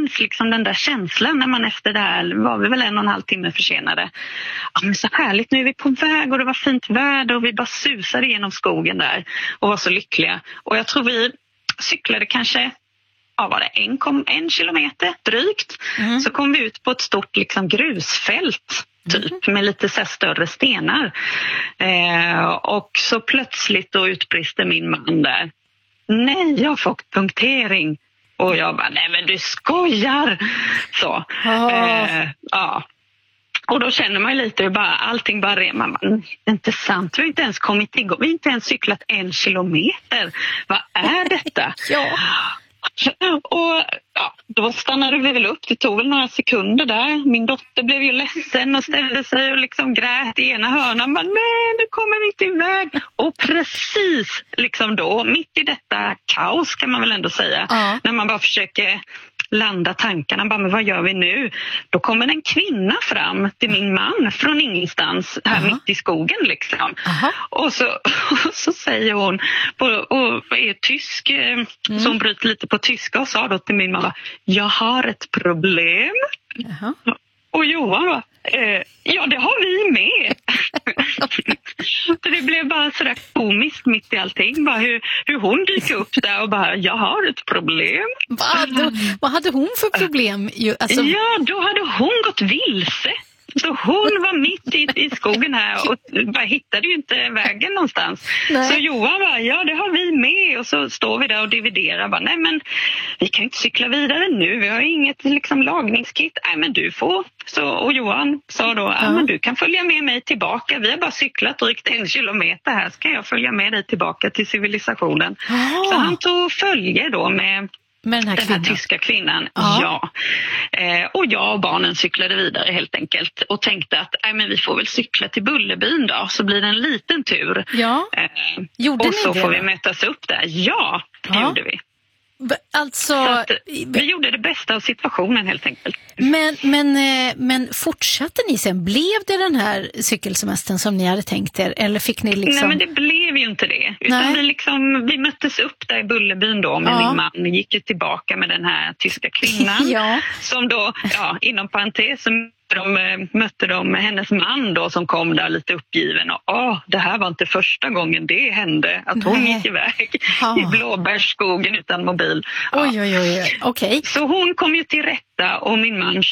minns liksom den där känslan när man efter det här, var vi väl 1,5 timme försenade. Ja, men så härligt, nu är vi på väg och det var fint väder och vi bara susade genom skogen där och var så lyckliga. Och jag tror vi cyklade kanske, var det 1 kilometer drygt. Så kom vi ut på ett stort liksom grusfält typ med lite så här större stenar. Och så plötsligt då utbrister min man där: nej, jag har fått punktering. Och jag bara, nej men du skojar. Så. Ja. Och då känner man lite hur bara, allting bara, man bara, det är inte sant, vi har inte ens kommit igång, vi har inte ens cyklat 1 kilometer. Vad är detta? Och då stannade vi väl upp, det tog väl några sekunder där. Min dotter blev ju ledsen och ställde sig och liksom grät i ena hörnan. Men nej, nu kommer vi inte iväg. Och precis liksom då, mitt i detta kaos kan man väl ändå säga, när man bara försöker landa tankarna, bara, men vad gör vi nu? Då kommer en kvinna fram till min man från ingenstans här mitt i skogen liksom. Och så säger hon, och är tysk, så hon bryter lite på tyska och sa då till min mamma: jag har ett problem. Och Johan va? Ja, det har vi med. Det blev bara sådär komiskt mitt i allting. Bara hur hon dyker upp där och bara, jag har ett problem. Vad hade hon för problem? Alltså... Ja, då hade hon gått vilse. Så hon var mitt i skogen här och bara hittade ju inte vägen någonstans. Nej. Så Johan bara, ja det har vi med. Och så står vi där och dividerar. Bara, nej men vi kan inte cykla vidare nu. Vi har inget liksom lagningskit. Nej men du får. Så, och Johan sa då, men du kan följa med mig tillbaka. Vi har bara cyklat drygt 1 kilometer här. Så kan jag följa med dig tillbaka till civilisationen. Så han tog följe då med den här tyska kvinnan. Ja. Och jag och barnen cyklade vidare helt enkelt. Och tänkte att men vi får väl cykla till Bullerbyn då. Så blir det en liten tur. Ja. Och så får vi mötas upp där. Ja, det gjorde vi. Alltså, vi gjorde det bästa av situationen helt enkelt. Men fortsatte ni sen? Blev det den här cykelsemestern som ni hade tänkt er? Eller fick ni liksom... Nej men det blev ju inte det. Utan vi möttes upp där i Bullerbyn då med min man. Gick ju tillbaka med den här tyska kvinnan. Som då, inom parentes, mötte de hennes man då som kom där lite uppgiven och det här var inte första gången det hände att hon gick iväg i blåbärsskogen utan mobil. Oj. Okay. Så hon kom ju till rätta och min man